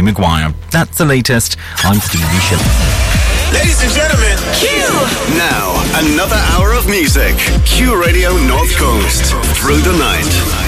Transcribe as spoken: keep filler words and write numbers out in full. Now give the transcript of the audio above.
Maguire. That's the latest. I'm Stevie Schiller. Ladies and gentlemen, Q! Now, another hour of music. Q Radio North Coast. Through the night.